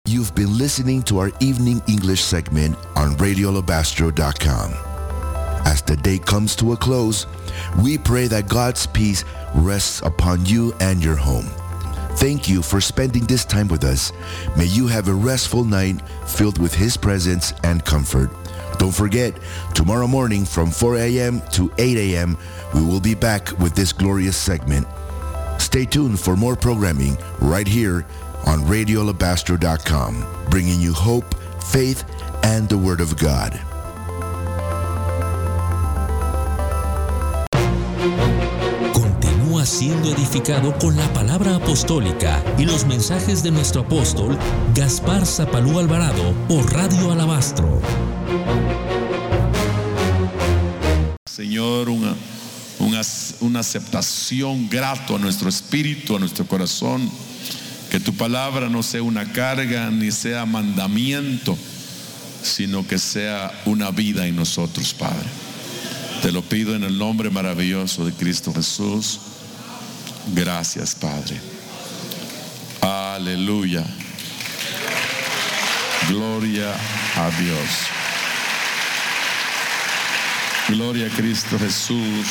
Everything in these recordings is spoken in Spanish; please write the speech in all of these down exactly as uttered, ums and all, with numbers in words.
You've been listening to our evening English segment on radio alabastro dot com. As the day comes to a close, we pray that God's peace rests upon you and your home. Thank you for spending this time with us. May you have a restful night filled with His presence and comfort. Don't forget, tomorrow morning from four a.m. to eight a.m., we will be back with this glorious segment. Stay tuned for more programming right here on radio alabastro dot com, bringing you hope, faith, and the Word of God. Continúa siendo edificado con la palabra apostólica y los mensajes de nuestro apóstol Gaspar Zapalú Alvarado por Radio Alabastro. Señor, una, una, una aceptación grato a nuestro espíritu, a nuestro corazón. Que tu palabra no sea una carga ni sea mandamiento, sino que sea una vida en nosotros, Padre. Te lo pido en el nombre maravilloso de Cristo Jesús. Gracias, Padre. Aleluya. Gloria a Dios. Gloria a Cristo Jesús.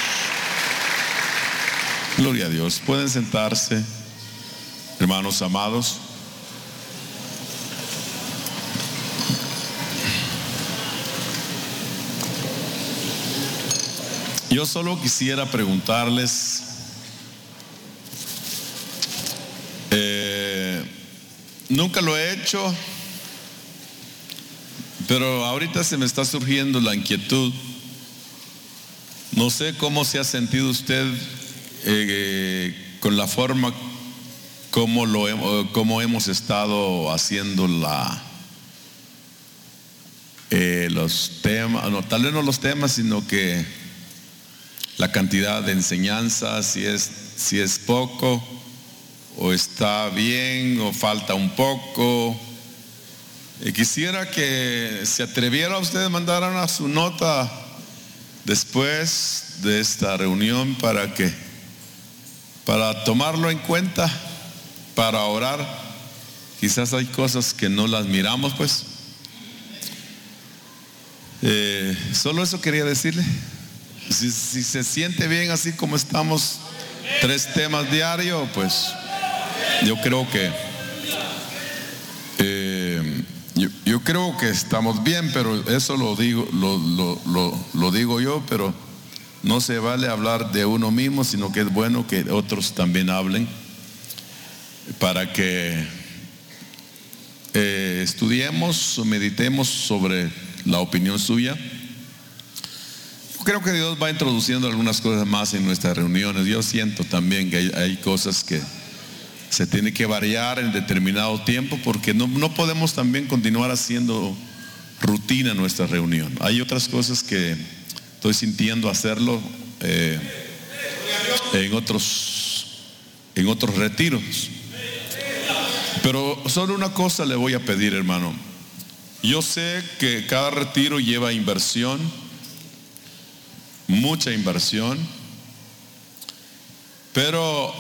Gloria a Dios. Pueden sentarse. Hermanos amados, yo solo quisiera preguntarles, eh, nunca lo he hecho, pero ahorita se me está surgiendo la inquietud. No sé cómo se ha sentido usted eh, con la forma Cómo, lo, cómo hemos estado haciendo la, eh, los temas, no, tal vez no los temas, sino que la cantidad de enseñanza, si es, si es poco, o está bien, o falta un poco. Y quisiera que se atreviera usted a mandar una su nota después de esta reunión para que, para tomarlo en cuenta. Para orar. Quizás hay cosas que no las miramos, pues. Eh, solo eso quería decirle. Si, si se siente bien así como estamos, tres temas diarios, pues yo creo que eh, yo, yo creo que estamos bien, pero eso lo digo, lo, lo, lo, lo digo yo, pero no se vale hablar de uno mismo, sino que es bueno que otros también hablen, para que eh, estudiemos o meditemos sobre la opinión suya. Yo creo que Dios va introduciendo algunas cosas más en nuestras reuniones. Yo siento también que hay, hay cosas que se tienen que variar en determinado tiempo, porque no, no podemos también continuar haciendo rutina en nuestra reunión. Hay otras cosas que estoy sintiendo hacerlo eh, en otros, en otros retiros. Pero solo una cosa le voy a pedir, hermano. Yo sé que cada retiro lleva inversión, mucha inversión, pero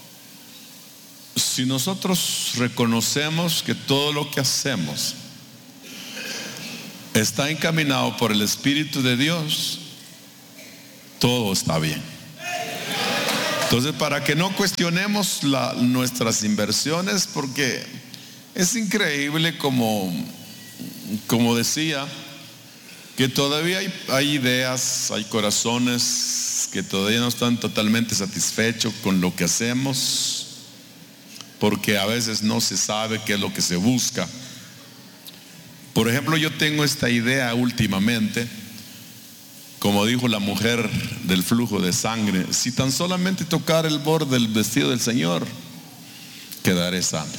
si nosotros reconocemos que todo lo que hacemos está encaminado por el Espíritu de Dios, todo está bien. Entonces, para que no cuestionemos la, nuestras inversiones, porque es increíble, como, como decía, que todavía hay, hay ideas, hay corazones que todavía no están totalmente satisfechos con lo que hacemos, porque a veces no se sabe qué es lo que se busca. Por ejemplo, yo tengo esta idea últimamente. Como dijo la mujer del flujo de sangre, si tan solamente tocar el borde del vestido del Señor, quedaré sano.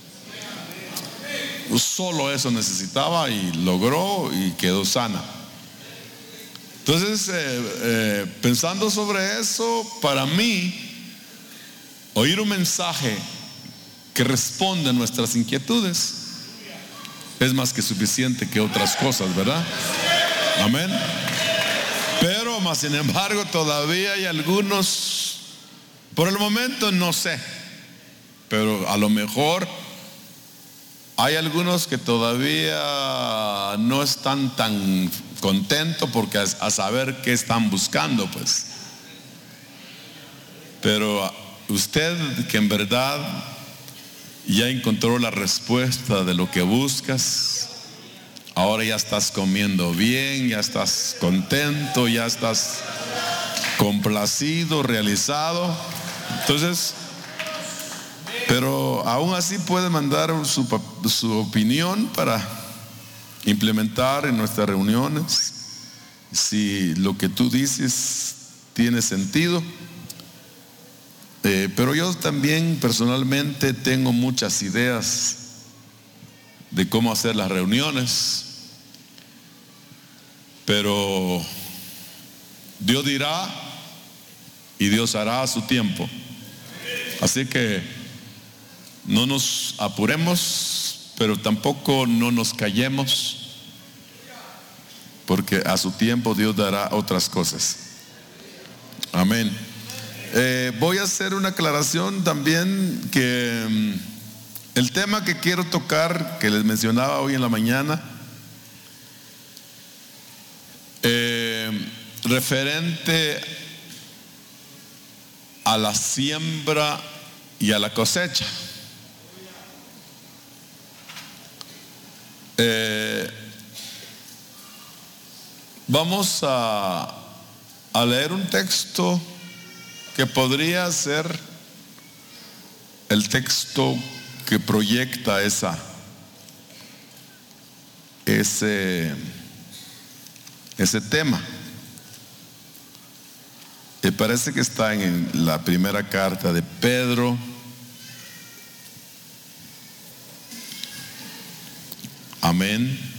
Solo eso necesitaba y logró y quedó sana. Entonces, eh, eh, pensando sobre eso, para mí, oír un mensaje que responde a nuestras inquietudes es más que suficiente que otras cosas, ¿verdad? Amén. Pero más sin embargo todavía hay algunos, por el momento no sé, pero a lo mejor hay algunos que todavía no están tan contentos porque a, a saber qué están buscando, pues. Pero usted que en verdad ya encontró la respuesta de lo que buscas, ahora ya estás comiendo bien, ya estás contento, ya estás complacido, realizado. Entonces, pero aún así puede mandar su, su opinión para implementar en nuestras reuniones, si lo que tú dices tiene sentido. Eh, pero yo también personalmente tengo muchas ideas de cómo hacer las reuniones, pero Dios dirá y Dios hará a su tiempo. Así que no nos apuremos, pero tampoco no nos callemos, porque a su tiempo Dios dará otras cosas. Amén. Eh, voy a hacer una aclaración también, que um, el tema que quiero tocar, que les mencionaba hoy en la mañana, eh, referente a la siembra y a la cosecha. Eh, vamos a, a leer un texto que podría ser el texto que proyecta esa, ese, ese tema. Me parece que está en la primera carta de Pedro. Amén.